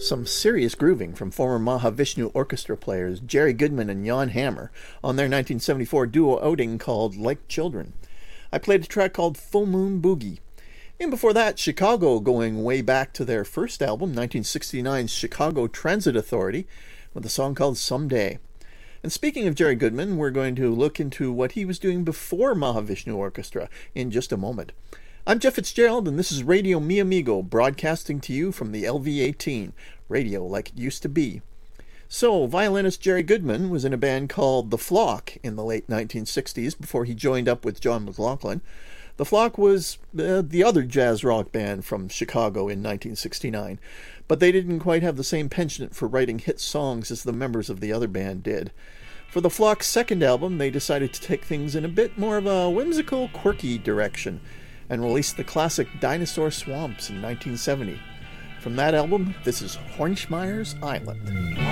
Some serious grooving from former Mahavishnu Orchestra players Jerry Goodman and Jan Hammer on their 1974 duo outing called Like Children. I played a track called Full Moon Boogie. And before that, Chicago, going way back to their first album, 1969's Chicago Transit Authority, with a song called Someday. And speaking of Jerry Goodman, we're going to look into what he was doing before Mahavishnu Orchestra in just a moment. I'm Jeff Fitzgerald, and this is Radio Mi Amigo, broadcasting to you from the LV-18, radio like it used to be. So, violinist Jerry Goodman was in a band called The Flock in the late 1960s before he joined up with John McLaughlin. The Flock was the other jazz rock band from Chicago in 1969, but they didn't quite have the same penchant for writing hit songs as the members of the other band did. For The Flock's second album, they decided to take things in a bit more of a whimsical, quirky direction, and released the classic Dinosaur Swamps in 1970. From that album, this is Hornschmeyer's Island.